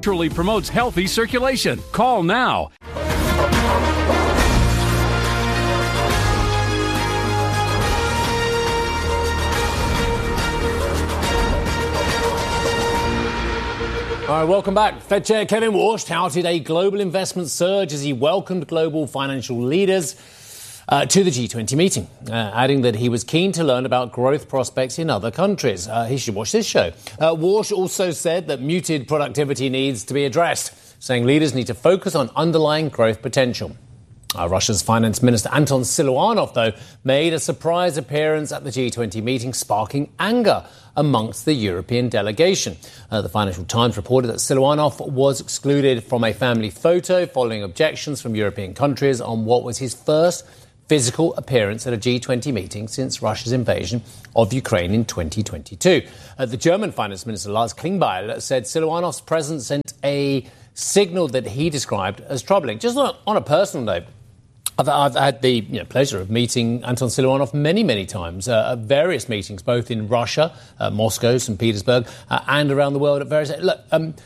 naturally promotes healthy circulation. Call now. All right, welcome back. Fed Chair Kevin Warsh touted a global investment surge as he welcomed global financial leaders to the G20 meeting, adding that he was keen to learn about growth prospects in other countries. He should watch this show. Warsh also said that muted productivity needs to be addressed, saying leaders need to focus on underlying growth potential. Russia's Finance Minister Anton Siluanov, though, made a surprise appearance at the G20 meeting, sparking anger amongst the European delegation. The Financial Times reported that Siluanov was excluded from a family photo following objections from European countries on what was his first physical appearance at a G20 meeting since Russia's invasion of Ukraine in 2022. The German Finance Minister Lars Klingbeil said Siluanov's presence sent a signal that he described as troubling. Just on a personal note, I've had the pleasure of meeting Anton Siluanov many times at various meetings, both in Russia, Moscow, St. Petersburg, and around the world at various... Look,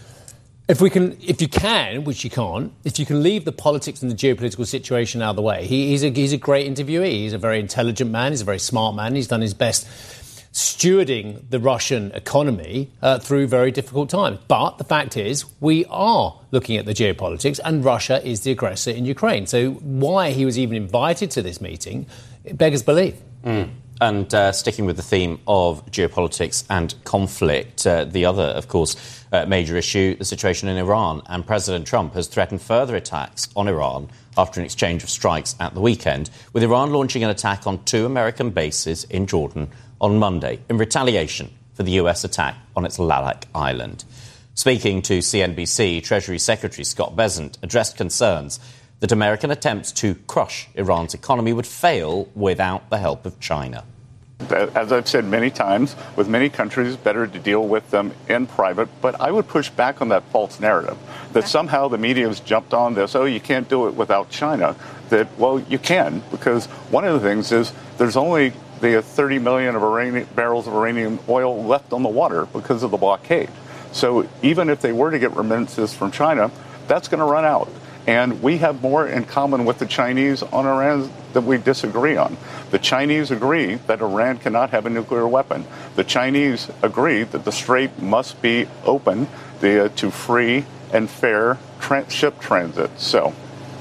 if you can, which you can't, if you can leave the politics and the geopolitical situation out of the way, he's a great interviewee. He's a very intelligent man. He's a very smart man. He's done his best stewarding the Russian economy through very difficult times. But the fact is, we are looking at the geopolitics, and Russia is the aggressor in Ukraine. So why he was even invited to this meeting, it beggars belief. And sticking with the theme of geopolitics and conflict, the other, of course, major issue, the situation in Iran. And President Trump has threatened further attacks on Iran after an exchange of strikes at the weekend, with Iran launching an attack on 2 American bases in Jordan on Monday in retaliation for the US attack on its Lalak Island. Speaking to CNBC, Treasury Secretary Scott Bessent addressed concerns that American attempts to crush Iran's economy would fail without the help of China. As I've said many times, with many countries, better to deal with them in private. But I would push back on that false narrative that somehow the media has jumped on this, you can't do it without China. That, well, you can, because one of the things is there's only the 30 million barrels of Iranian oil left on the water because of the blockade. So even if they were to get remittances from China, that's going to run out. And we have more in common with the Chinese on Iran that we disagree on. The Chinese agree that Iran cannot have a nuclear weapon. The Chinese agree that the strait must be open to free and fair ship transit. So,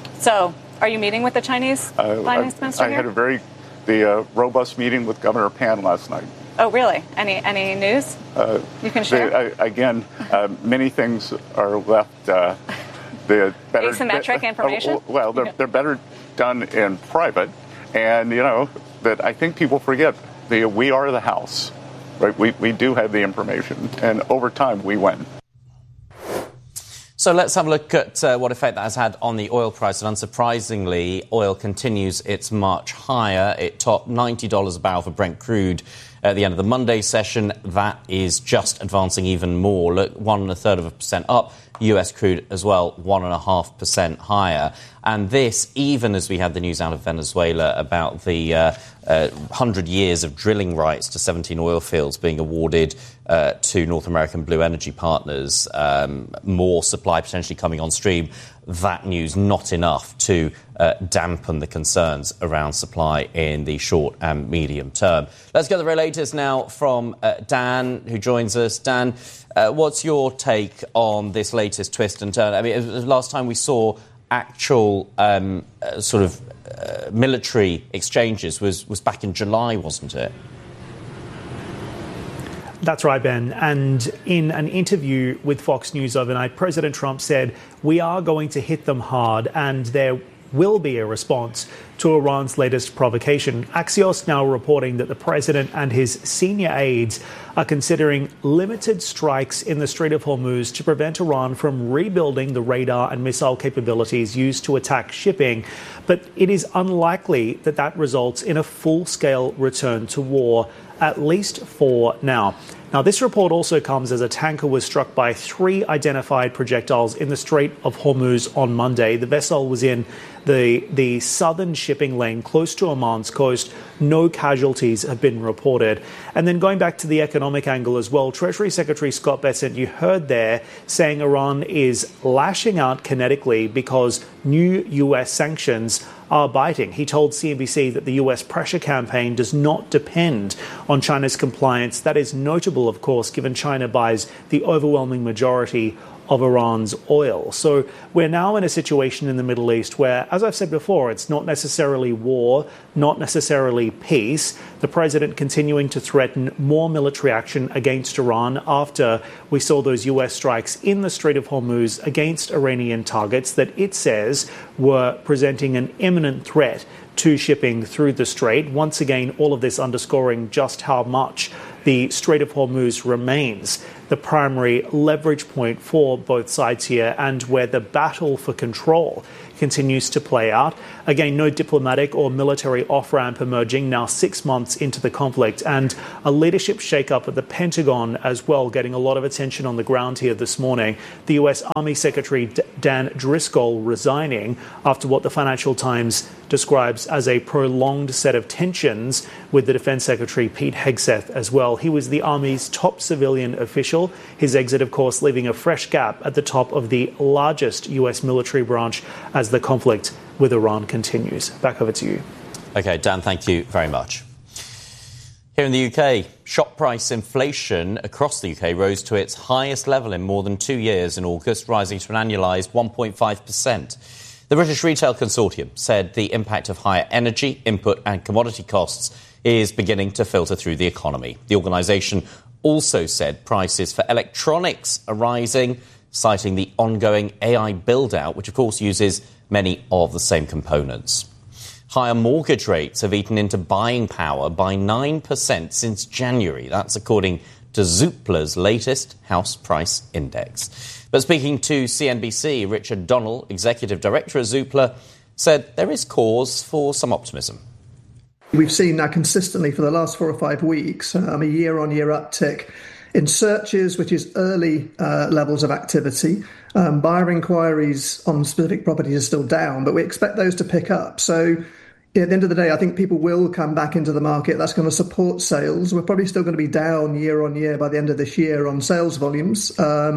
are you meeting with the Chinese finance minister here? I had a very robust meeting with Governor Pan last night. Oh, really? Any news you can share? Many things are left... asymmetric information? Well, they're better done in private. And, that I think people forget, we are the House. Right? We do have the information. And over time, we win. So let's have a look at what effect that has had on the oil price. And unsurprisingly, oil continues its march higher. It topped $90 a barrel for Brent crude at the end of the Monday session. That is just advancing even more. Look, 1.33% up. US crude as well, 1.5% higher. And this, even as we had the news out of Venezuela about the 100 years of drilling rights to 17 oil fields being awarded to North American Blue Energy Partners, more supply potentially coming on stream. That news not enough to dampen the concerns around supply in the short and medium term. Let's get the very latest now from Dan, who joins us. Dan, what's your take on this latest twist and turn? I mean, last time we saw actual military exchanges was back in July, wasn't it? That's right, Ben. And in an interview with Fox News overnight, President Trump said, "We are going to hit them hard, and there will be a response to Iran's latest provocation." Axios now reporting that the president and his senior aides are considering limited strikes in the Strait of Hormuz to prevent Iran from rebuilding the radar and missile capabilities used to attack shipping. But it is unlikely that that results in a full-scale return to war, at least for now. Now, this report also comes as a tanker was struck by 3 identified projectiles in the Strait of Hormuz on Monday. The vessel was in the southern shipping lane close to Oman's coast. No casualties have been reported. And then going back to the economic economic angle as well. Treasury Secretary Scott Bessent, you heard there, saying Iran is lashing out kinetically because new US sanctions are biting. He told CNBC that the US pressure campaign does not depend on China's compliance. That is notable, of course, given China buys the overwhelming majority of Iran's oil. So we're now in a situation in the Middle East where, as I've said before, it's not necessarily war, not necessarily peace. The president continuing to threaten more military action against Iran after we saw those US strikes in the Strait of Hormuz against Iranian targets that it says were presenting an imminent threat to shipping through the strait. Once again, all of this underscoring just how much the Strait of Hormuz remains the primary leverage point for both sides here, and where the battle for control continues to play out. Again, no diplomatic or military off-ramp emerging now 6 months into the conflict, and a leadership shakeup at the Pentagon as well, getting a lot of attention on the ground here this morning. The US Army Secretary Dan Driscoll resigning after what the Financial Times describes as a prolonged set of tensions with the Defense Secretary Pete Hegseth as well. He was the Army's top civilian official. His exit, of course, leaving a fresh gap at the top of the largest US military branch as the conflict with Iran continues. Back over to you. OK, Dan, thank you very much. Here in the UK, shop price inflation across the UK rose to its highest level in more than 2 years in August, rising to an annualised 1.5%. The British Retail Consortium said the impact of higher energy, input and commodity costs is beginning to filter through the economy. The organisation also said prices for electronics are rising, citing the ongoing AI build-out, which of course uses many of the same components. Higher mortgage rates have eaten into buying power by 9% since January. That's according to Zoopla's latest house price index. But speaking to CNBC, Richard Donnell, Executive Director of Zoopla, said there is cause for some optimism. We've seen now consistently for the last 4 or 5 weeks a year-on-year uptick in searches, which is early levels of activity. Buyer inquiries on specific properties are still down, but we expect those to pick up. So at the end of the day, I think people will come back into the market. That's going to support sales. We're probably still going to be down year-on-year by the end of this year on sales volumes.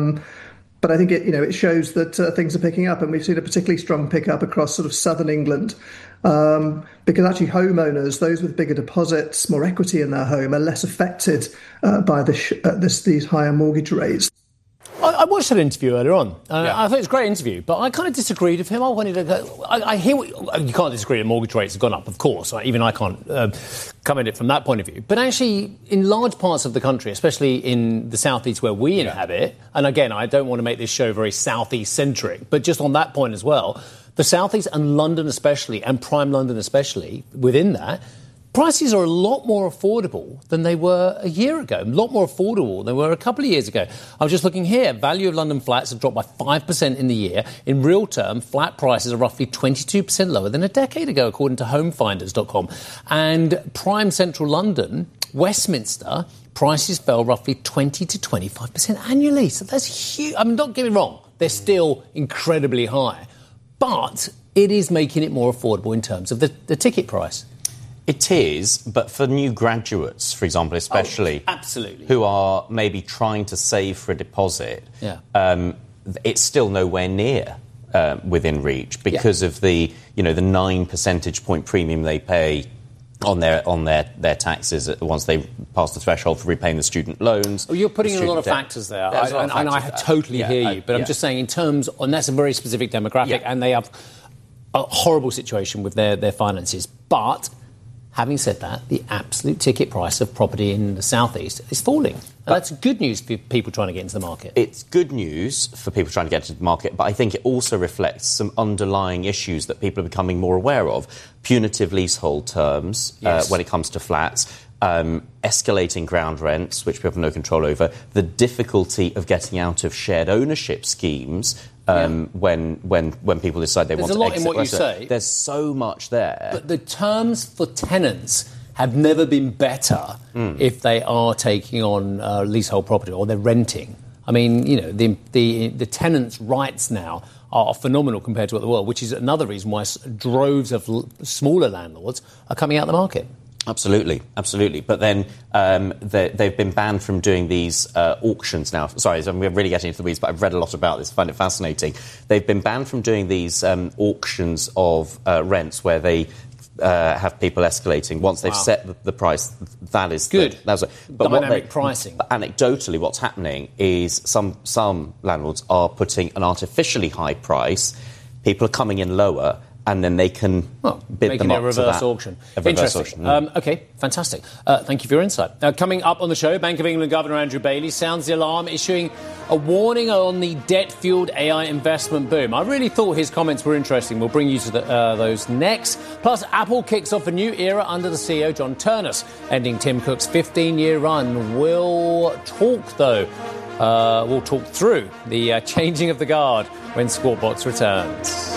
But I think it shows that things are picking up, and we've seen a particularly strong pickup across sort of southern England. Because actually homeowners, those with bigger deposits, more equity in their home, are less affected by these higher mortgage rates. I watched that interview earlier on. I thought it was a great interview, but I kind of disagreed with him. I wanted to go. I hear you can't disagree that mortgage rates have gone up, of course. Even I can't come at it from that point of view. But actually, in large parts of the country, especially in the southeast where we inhabit, and again, I don't want to make this show very southeast-centric, but just on that point as well, the southeast and London especially, and prime London especially, within that, prices are a lot more affordable than they were a year ago, a lot more affordable than they were a couple of years ago. I was just looking here. Value of London flats have dropped by 5% in the year. In real term, flat prices are roughly 22% lower than a decade ago, according to homefinders.com. And prime central London, Westminster, prices fell roughly 20 to 25% annually. So that's huge. I mean, don't get me wrong. They're still incredibly high. But it is making it more affordable in terms of the ticket price. It is, but for new graduates, for example, especially, absolutely, who are maybe trying to save for a deposit, it's still nowhere near within reach because of the 9 percentage point premium they pay on their taxes once they pass the threshold for repaying the student loans. Well, you're putting in a lot of factors there, and I totally hear you. But I'm just saying, in terms, and that's a very specific demographic, and they have a horrible situation with their finances. But having said that, the absolute ticket price of property in the southeast is falling. And that's good news for people trying to get into the market. It's good news for people trying to get into the market, but I think it also reflects some underlying issues that people are becoming more aware of. Punitive leasehold terms when it comes to flats, escalating ground rents, which we have no control over, the difficulty of getting out of shared ownership schemes when people decide they want to exit. There's a lot in what you say. There's so much there. But the terms for tenants have never been better if they are taking on leasehold property or they're renting. I mean, the tenants' rights now are phenomenal compared to what they were, which is another reason why droves of smaller landlords are coming out of the market. Absolutely. But then they've been banned from doing these auctions now. Sorry, we're really getting into the weeds, but I've read a lot about this. I find it fascinating. They've been banned from doing these auctions of rents where they have people escalating. Once they've set the price, that is good. But dynamic pricing. Anecdotally, what's happening is some landlords are putting an artificially high price. People are coming in lower, and then they can bid them up a reverse auction. Interesting. OK, fantastic. Thank you for your insight. Coming up on the show, Bank of England Governor Andrew Bailey sounds the alarm, issuing a warning on the debt-fueled AI investment boom. I really thought his comments were interesting. We'll bring you to those next. Plus, Apple kicks off a new era under the CEO, John Ternus, ending Tim Cook's 15-year run. We'll talk through the changing of the guard when Squawk Box returns.